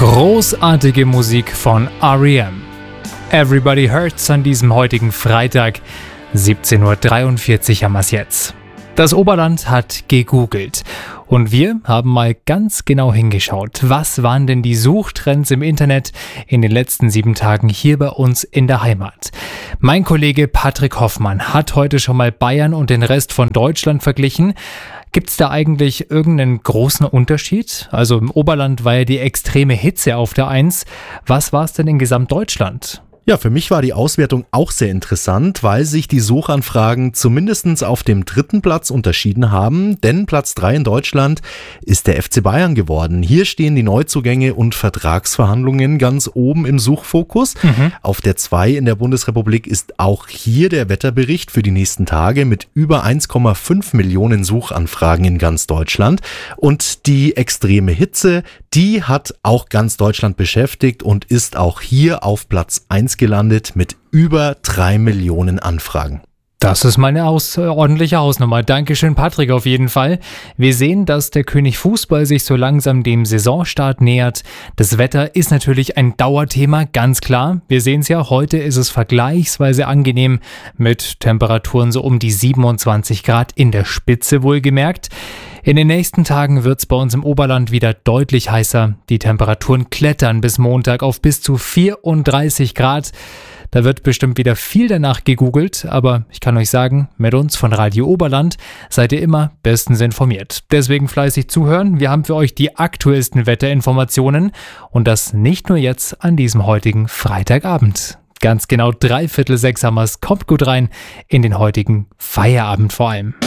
Großartige Musik von R.E.M. Everybody Hurts an diesem heutigen Freitag, 17:43 Uhr haben wir es jetzt. Das Oberland hat gegoogelt und wir haben mal ganz genau hingeschaut. Was waren denn die Suchtrends im Internet in den letzten 7 Tagen hier bei uns in der Heimat? Mein Kollege Patrick Hoffmann hat heute schon mal Bayern und den Rest von Deutschland verglichen. Gibt es da eigentlich irgendeinen großen Unterschied? Also im Oberland war ja die extreme Hitze auf der 1. Was war es denn in Gesamtdeutschland? Ja, für mich war die Auswertung auch sehr interessant, weil sich die Suchanfragen zumindest auf dem 3. Platz unterschieden haben, denn Platz 3 in Deutschland ist der FC Bayern geworden. Hier stehen die Neuzugänge und Vertragsverhandlungen ganz oben im Suchfokus. Auf der 2 in der Bundesrepublik ist auch hier der Wetterbericht für die nächsten Tage mit über 1,5 Millionen Suchanfragen in ganz Deutschland. Und die extreme Hitze, die hat auch ganz Deutschland beschäftigt und ist auch hier auf Platz 1 gelandet mit über 3 Millionen Anfragen. Das ist mal eine ordentliche Hausnummer. Dankeschön, Patrick, auf jeden Fall. Wir sehen, dass der König Fußball sich so langsam dem Saisonstart nähert. Das Wetter ist natürlich ein Dauerthema, ganz klar. Wir sehen es ja, heute ist es vergleichsweise angenehm mit Temperaturen so um die 27 Grad in der Spitze wohlgemerkt. In den nächsten Tagen wird es bei uns im Oberland wieder deutlich heißer. Die Temperaturen klettern bis Montag auf bis zu 34 Grad. Da wird bestimmt wieder viel danach gegoogelt, aber ich kann euch sagen, mit uns von Radio Oberland seid ihr immer bestens informiert. Deswegen fleißig zuhören, wir haben für euch die aktuellsten Wetterinformationen und das nicht nur jetzt an diesem heutigen Freitagabend. Ganz genau 5:45 haben wir es, kommt gut rein in den heutigen Feierabend vor allem.